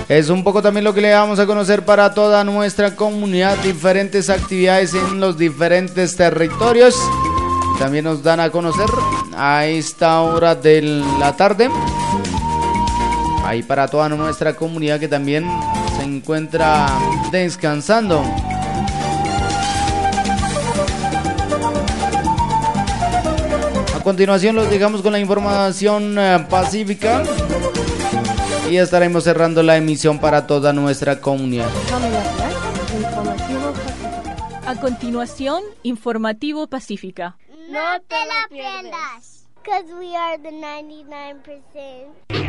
Es un poco también lo que le vamos a conocer para toda nuestra comunidad, diferentes actividades en los diferentes territorios. También nos dan a conocer a esta hora de la tarde. Ahí para toda nuestra comunidad que también se encuentra descansando. A continuación los dejamos con la información pacífica y estaremos cerrando la emisión para toda nuestra comunidad. A continuación, Informativo Pacífica. No te la pierdas. Because we are the 99%.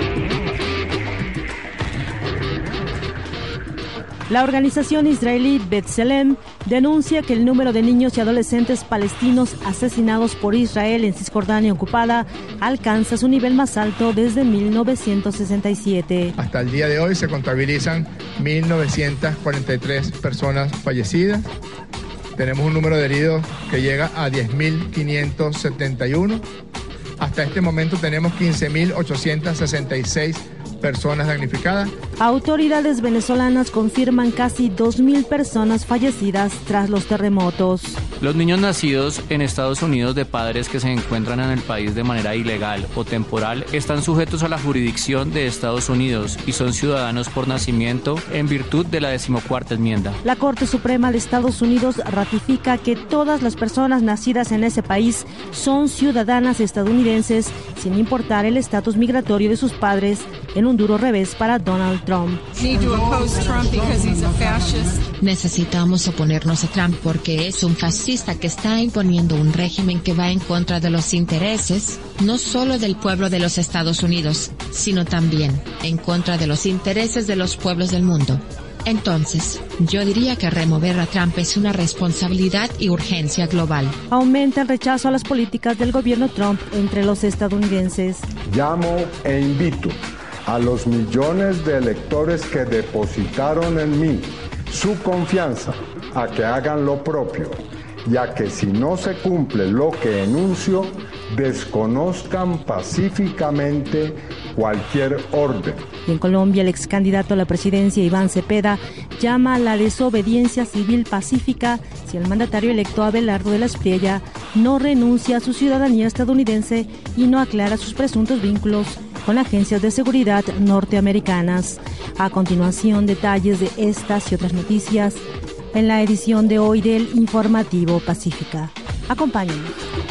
La organización israelí B'Tselem denuncia que el número de niños y adolescentes palestinos asesinados por Israel en Cisjordania ocupada alcanza su nivel más alto desde 1967. Hasta el día de hoy se contabilizan 1.943 personas fallecidas. Tenemos un número de heridos que llega a 10.571. Hasta este momento tenemos 15.866 personas damnificadas. Autoridades venezolanas confirman casi 2.000 personas fallecidas tras los terremotos. Los niños nacidos en Estados Unidos de padres que se encuentran en el país de manera ilegal o temporal están sujetos a la jurisdicción de Estados Unidos y son ciudadanos por nacimiento en virtud de la 14ª enmienda. La Corte Suprema de Estados Unidos ratifica que todas las personas nacidas en ese país son ciudadanas estadounidenses sin importar el estatus migratorio de sus padres, en un duro revés para Donald Trump. Necesitamos oponernos a Trump porque es un fascista que está imponiendo un régimen que va en contra de los intereses, no solo del pueblo de los Estados Unidos, sino también en contra de los intereses de los pueblos del mundo. Entonces, yo diría que remover a Trump es una responsabilidad y urgencia global. Aumenta el rechazo a las políticas del gobierno Trump entre los estadounidenses. Llamo e invito a los millones de electores que depositaron en mí su confianza a que hagan lo propio, ya que si no se cumple lo que enuncio, desconozcan pacíficamente cualquier orden. Y en Colombia, el ex candidato a la presidencia, Iván Cepeda, llama a la desobediencia civil pacífica si el mandatario electo Abelardo de la Espriella no renuncia a su ciudadanía estadounidense y no aclara sus presuntos vínculos con agencias de seguridad norteamericanas. A continuación, detalles de estas y otras noticias en la edición de hoy del Informativo Pacífica. Acompáñenos.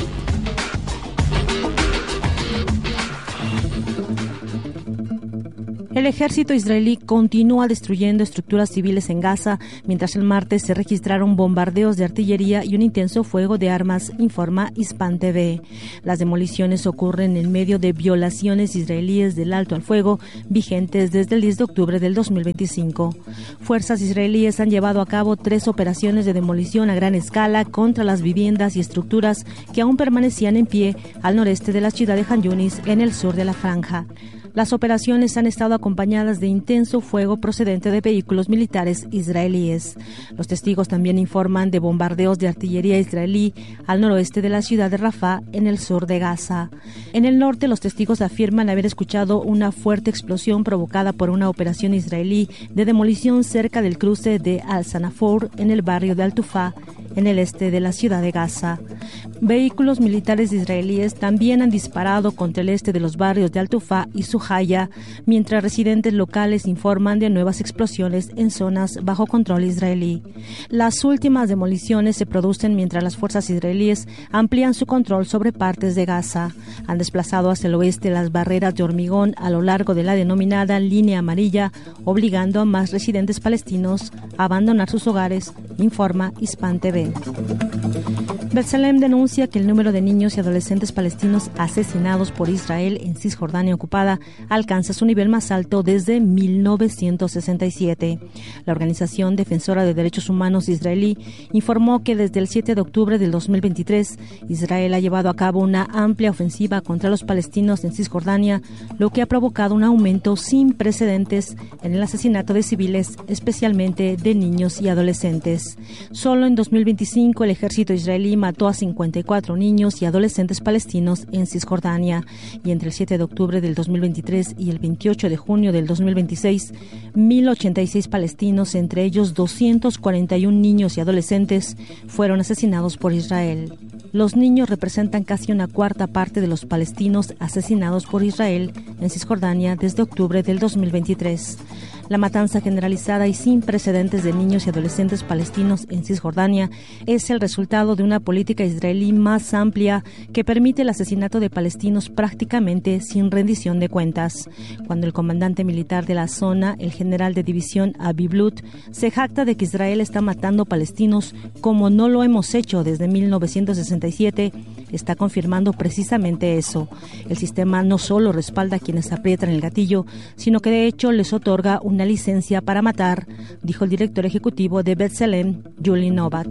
El ejército israelí continúa destruyendo estructuras civiles en Gaza, mientras el martes se registraron bombardeos de artillería y un intenso fuego de armas, informa Hispan TV. Las demoliciones ocurren en medio de violaciones israelíes del alto al fuego vigentes desde el 10 de octubre del 2025. Fuerzas israelíes han llevado a cabo 3 operaciones de demolición a gran escala contra las viviendas y estructuras que aún permanecían en pie al noreste de la ciudad de Han Yunis, en el sur de la franja. Las operaciones han estado acompañadas de intenso fuego procedente de vehículos militares israelíes. Los testigos también informan de bombardeos de artillería israelí al noroeste de la ciudad de Rafah, en el sur de Gaza. En el norte, los testigos afirman haber escuchado una fuerte explosión provocada por una operación israelí de demolición cerca del cruce de Al-Sanafour, en el barrio de Al-Tufá, en el este de la ciudad de Gaza. Vehículos militares israelíes también han disparado contra el este de los barrios de Al-Tufá y Suhaya, mientras residentes locales informan de nuevas explosiones en zonas bajo control israelí. Las últimas demoliciones se producen mientras las fuerzas israelíes amplían su control sobre partes de Gaza. Han desplazado hacia el oeste las barreras de hormigón a lo largo de la denominada línea amarilla, obligando a más residentes palestinos a abandonar sus hogares, informa Hispan TV. B'Tselem denuncia que el número de niños y adolescentes palestinos asesinados por Israel en Cisjordania ocupada alcanza su nivel más alto desde 1967. La organización defensora de derechos humanos israelí informó que desde el 7 de octubre del 2023, Israel ha llevado a cabo una amplia ofensiva contra los palestinos en Cisjordania, lo que ha provocado un aumento sin precedentes en el asesinato de civiles, especialmente de niños y adolescentes. Solo en 2025 el ejército israelí mató a 54 niños y adolescentes palestinos en Cisjordania, y entre el 7 de octubre del 2023 y el 28 de junio del 2026, 1.086 palestinos, entre ellos 241 niños y adolescentes, fueron asesinados por Israel. Los niños representan casi una cuarta parte de los palestinos asesinados por Israel en Cisjordania desde octubre del 2023. La matanza generalizada y sin precedentes de niños y adolescentes palestinos en Cisjordania es el resultado de una política israelí más amplia que permite el asesinato de palestinos prácticamente sin rendición de cuentas. Cuando el comandante militar de la zona, el general de división Avi Blut, se jacta de que Israel está matando palestinos como no lo hemos hecho desde 1967, está confirmando precisamente eso. El sistema no solo respalda a quienes aprietan el gatillo, sino que de hecho les otorga una licencia para matar, dijo el director ejecutivo de B'Tselem, Julie Novak.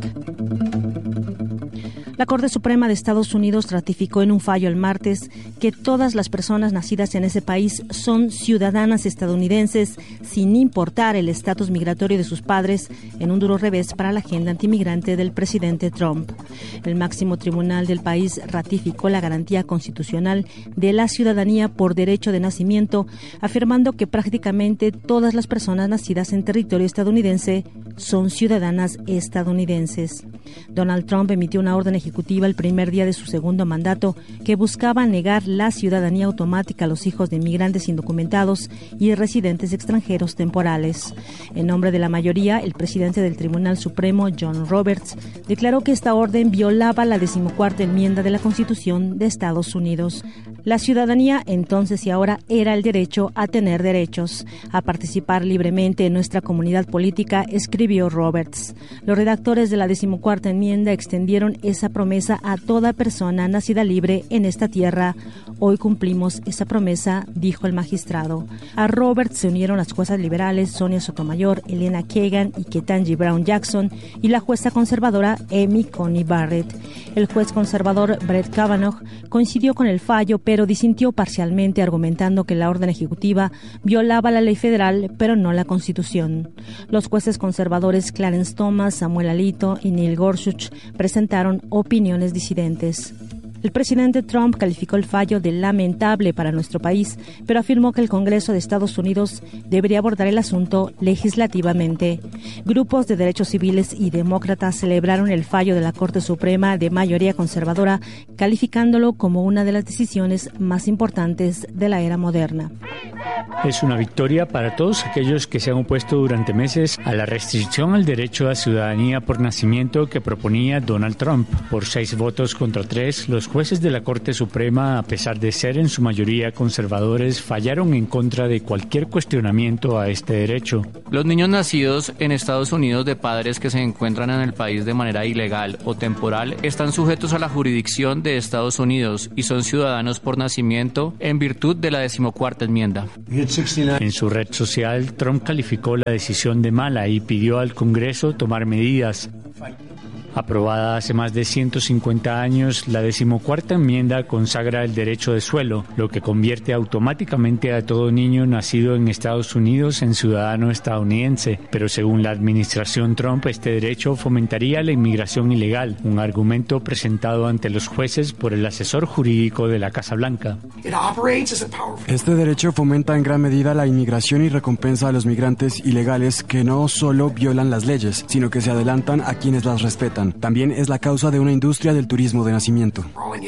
La Corte Suprema de Estados Unidos ratificó en un fallo el martes que todas las personas nacidas en ese país son ciudadanas estadounidenses sin importar el estatus migratorio de sus padres, en un duro revés para la agenda antimigrante del presidente Trump. El máximo tribunal del país ratificó la garantía constitucional de la ciudadanía por derecho de nacimiento, afirmando que prácticamente todas las personas nacidas en territorio estadounidense son ciudadanas estadounidenses. Donald Trump emitió una orden ejecutiva el primer día de su segundo mandato que buscaba negar la ciudadanía automática a los hijos de inmigrantes indocumentados y residentes extranjeros temporales. En nombre de la mayoría, el presidente del Tribunal Supremo, John Roberts, declaró que esta orden violaba la 14ª enmienda de la Constitución de Estados Unidos. La ciudadanía entonces y ahora era el derecho a tener derechos, a participar libremente en nuestra comunidad política, escribió Roberts. Los redactores de la 14ª enmienda extendieron esa promesa a toda persona nacida libre en esta tierra. Hoy cumplimos esa promesa, dijo el magistrado. A Roberts se unieron las juezas liberales Sonia Sotomayor, Elena Kagan y Ketanji Brown Jackson y la jueza conservadora Amy Coney Barrett. El juez conservador Brett Kavanaugh coincidió con el fallo, pero disintió parcialmente, argumentando que la orden ejecutiva violaba la ley federal, pero no la Constitución. Los jueces conservadores Clarence Thomas, Samuel Alito y Neil Gorsuch presentaron opiniones disidentes. El presidente Trump calificó el fallo de lamentable para nuestro país, pero afirmó que el Congreso de Estados Unidos debería abordar el asunto legislativamente. Grupos de derechos civiles y demócratas celebraron el fallo de la Corte Suprema de mayoría conservadora, calificándolo como una de las decisiones más importantes de la era moderna. Es una victoria para todos aquellos que se han opuesto durante meses a la restricción al derecho a ciudadanía por nacimiento que proponía Donald Trump. Por 6 votos contra 3, los jueces de la Corte Suprema, a pesar de ser en su mayoría conservadores, fallaron en contra de cualquier cuestionamiento a este derecho. Los niños nacidos en Estados Unidos de padres que se encuentran en el país de manera ilegal o temporal están sujetos a la jurisdicción de Estados Unidos y son ciudadanos por nacimiento en virtud de la 14ª enmienda. En su red social, Trump calificó la decisión de mala y pidió al Congreso tomar medidas. Aprobada hace más de 150 años, la 14ª enmienda consagra el derecho de suelo, lo que convierte automáticamente a todo niño nacido en Estados Unidos en ciudadano estadounidense. Pero según la administración Trump, este derecho fomentaría la inmigración ilegal, un argumento presentado ante los jueces por el asesor jurídico de la Casa Blanca. Este derecho fomenta en gran medida la inmigración y recompensa a los migrantes ilegales que no solo violan las leyes, sino que se adelantan a quienes las respetan. También es la causa de una industria del turismo de nacimiento.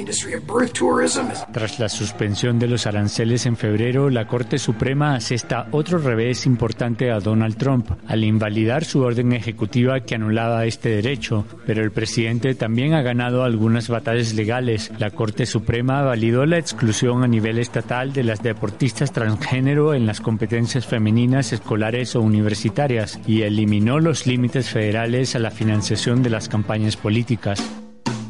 Tras la suspensión de los aranceles en febrero, la Corte Suprema asesta otro revés importante a Donald Trump al invalidar su orden ejecutiva que anulaba este derecho. Pero el presidente también ha ganado algunas batallas legales. La Corte Suprema validó la exclusión a nivel estatal de las deportistas transgénero en las competencias femeninas escolares o universitarias y eliminó los límites federales a la financiación de las campañas políticas.